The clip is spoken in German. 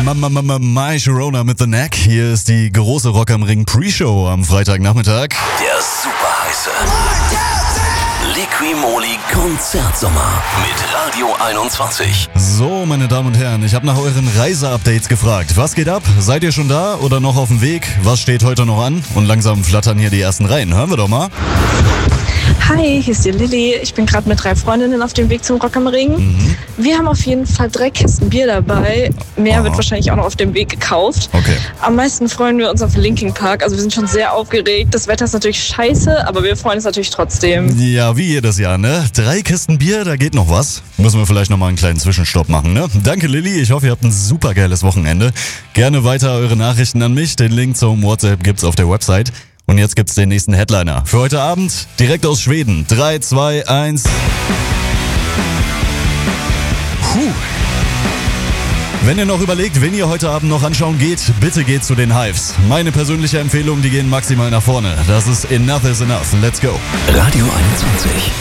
My Sharona mit The Knack. Hier ist die große Rock am Ring Pre-Show am Freitagnachmittag. Der super heiße Liqui-Moly Konzertsommer mit Radio 21. So, meine Damen und Herren, ich habe nach euren Reiseupdates gefragt. Was geht ab? Seid ihr schon da oder noch auf dem Weg? Was steht heute noch an? Und langsam flattern hier die ersten Reihen. Hören wir doch mal. Hi, hier ist die Lilly. Ich bin gerade mit 3 Freundinnen auf dem Weg zum Rock am Ring. Wir haben auf jeden Fall 3 Kisten Bier dabei. Mehr wird wahrscheinlich auch noch auf dem Weg gekauft. Okay. Am meisten freuen wir uns auf Linkin Park. Also wir sind schon sehr aufgeregt. Das Wetter ist natürlich scheiße, aber wir freuen uns natürlich trotzdem. Ja, wie jedes Jahr, ne? 3 Kisten Bier, da geht noch was. Müssen wir vielleicht nochmal einen kleinen Zwischenstopp machen, ne? Danke, Lilly. Ich hoffe, ihr habt ein super geiles Wochenende. Gerne weiter eure Nachrichten an mich. Den Link zum WhatsApp gibt's auf der Website. Und jetzt gibt's den nächsten Headliner. Für heute Abend direkt aus Schweden. 3, 2, 1. Wenn ihr noch überlegt, wen ihr heute Abend noch anschauen geht, bitte geht zu den Hives. Meine persönliche Empfehlung, die gehen maximal nach vorne. Das ist Enough is Enough. Let's go. Radio 21.